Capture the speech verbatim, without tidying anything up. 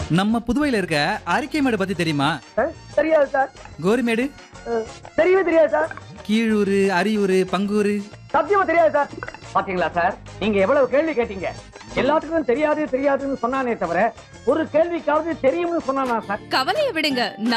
நம்ம புதுவையில இருக்க அரிக்கைமேடு பத்தி தெரியுமா? தெரியாது சார். கோரிமேடு தெரியவே தெரியாது சார். கீழூர், அரியூர், பங்கூர் சத்தியமா தெரியாது சார். பாத்தீங்களா சார், நீங்க எவ்வளவு கேள்வி கேட்டீங்க. எல்லாத்துக்கும் தெரியாது தெரியாதுன்னு சொன்னானே தவிர ஒரு கேள்விக்காவது தெரியும்னு சொன்னானா சார்? கவலையை விடுங்க.